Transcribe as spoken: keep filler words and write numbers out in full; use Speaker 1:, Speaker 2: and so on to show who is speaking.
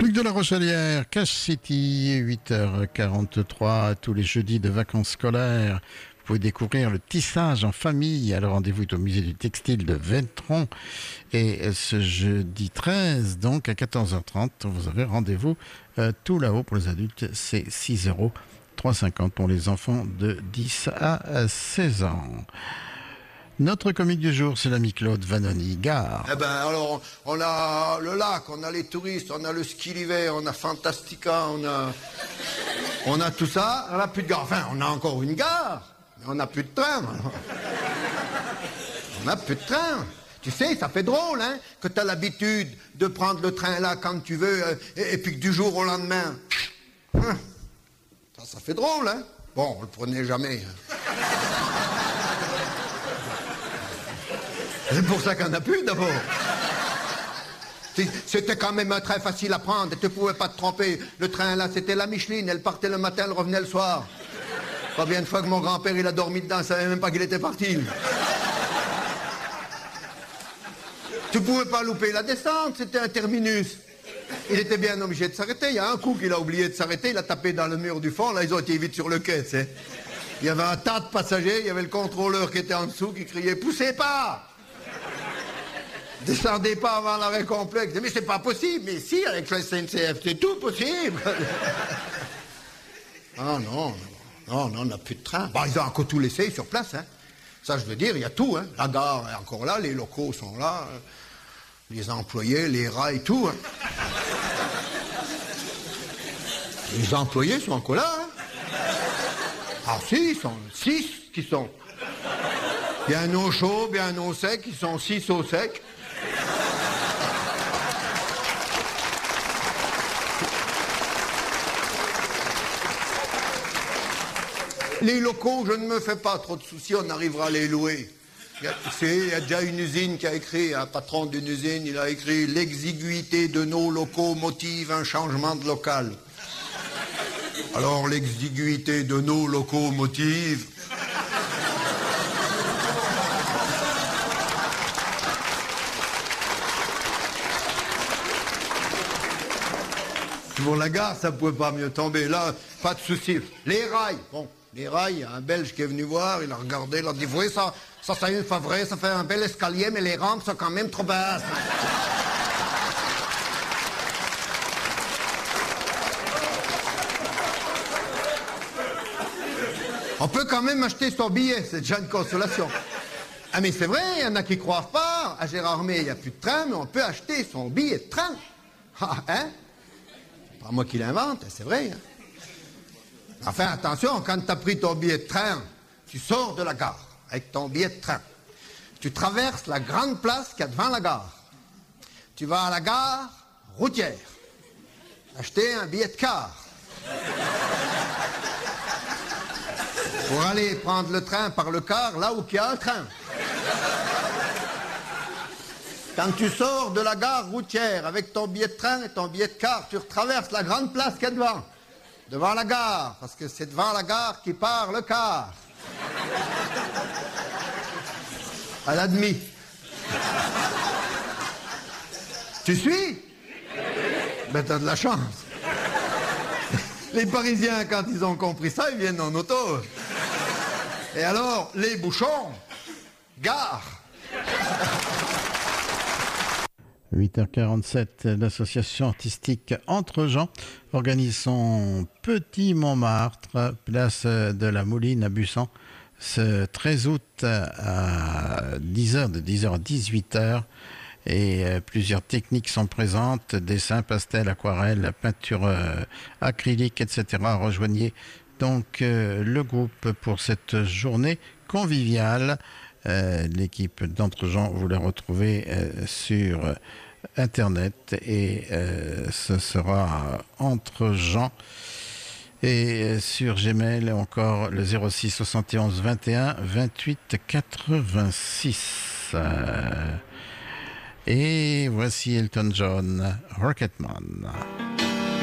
Speaker 1: Luc de la Rochelière, Cache City, huit heures quarante-trois, tous les jeudis de vacances scolaires. Vous pouvez découvrir le tissage en famille. Alors rendez-vous au musée du textile de Velletron. Et ce jeudi treize, donc à quatorze heures trente, vous avez rendez-vous euh, tout là-haut. Pour les adultes, c'est six euros, trois cinquante pour les enfants de dix à seize ans. Notre comique du jour, c'est l'ami Claude Vanoni, Gare.
Speaker 2: Eh ben alors, on a le lac, on a les touristes, on a le ski l'hiver, on a Fantastica, on a... On a tout ça, on n'a plus de gare. Enfin, on a encore une gare, mais on n'a plus de train. Alors. On n'a plus de train. Tu sais, ça fait drôle, hein, que tu as l'habitude de prendre le train là quand tu veux, euh, et, et puis que du jour au lendemain... Hein, ça, ça fait drôle, hein. Bon, on le prenait jamais. Hein. C'est pour ça qu'on n'a plus, d'abord. C'était quand même un train facile à prendre, tu ne pouvais pas te tromper. Le train, là, c'était la Micheline, elle partait le matin, elle revenait le soir. Combien de fois que mon grand-père, il a dormi dedans, il savait même pas qu'il était parti. Tu ne pouvais pas louper la descente, c'était un terminus. Il était bien obligé de s'arrêter. Il y a un coup qu'il a oublié de s'arrêter, il a tapé dans le mur du fond, là, ils ont été vite sur le quai, tu sais. Il y avait un tas de passagers, il y avait le contrôleur qui était en dessous, qui criait « Poussez pas !» Descendez pas avant l'arrêt complet. Mais c'est pas possible. Mais si, avec la S N C F, c'est tout possible. Ah non, non, non, on n'a plus de train. Bon, ils ont encore tout laissé sur place, hein. Ça, je veux dire, il y a tout, hein. La gare est encore là, les locaux sont là, les employés, les rails, tout, hein. Les employés sont encore là, hein. Ah si, ils sont six qui sont. Bien au chaud, bien au sec, ils sont six au sec. Les locaux, je ne me fais pas trop de soucis, on arrivera à les louer. Il y a, il y a déjà une usine qui a écrit, un patron d'une usine, il a écrit « L'exiguïté de nos locaux motive un changement de local ». Alors l'exiguïté de nos locaux motive... Pour la gare, ça ne pouvait pas mieux tomber. Là, pas de souci. Les rails, bon, les rails, il y a un Belge qui est venu voir, il a regardé, il a dit, oui, ça, ça, ça, c'est vrai, ça fait un bel escalier, mais les rampes sont quand même trop basses. On peut quand même acheter son billet, c'est déjà une consolation. Ah, mais c'est vrai, il y en a qui ne croient pas. À Gérardmer, il n'y a plus de train, mais on peut acheter son billet de train. Ah, hein? Pas moi qui l'invente, c'est vrai. Hein. Enfin, attention, quand tu as pris ton billet de train, tu sors de la gare avec ton billet de train. Tu traverses la grande place qu'il y a devant la gare. Tu vas à la gare routière, acheter un billet de car. Pour aller prendre le train par le car, là où il y a un train. Quand tu sors de la gare routière avec ton billet de train et ton billet de car, tu traverses la grande place qu'il y a devant. Devant la gare, parce que c'est devant la gare qui part le car. À la demi. Tu suis? Ben t'as de la chance. Les Parisiens, quand ils ont compris ça, ils viennent en auto. Et alors, les bouchons, gare.
Speaker 1: huit heures quarante-sept, l'association artistique Entre-Gens organise son Petit Montmartre, place de la Mouline à Bussan, ce treize août à dix heures, de dix heures à dix-huit heures. Et plusieurs techniques sont présentes, dessin, pastel, aquarelle, peinture euh, acrylique, et cetera. Rejoignez donc euh, le groupe pour cette journée conviviale. Euh, l'équipe d'Entre-Gens, vous la retrouvez euh, sur euh, Internet et euh, ce sera Entre-Gens. Et euh, sur Gmail, encore le zéro six soixante et onze vingt et un vingt-huit quatre-vingt-six. Euh, et voici Elton John, Rocketman.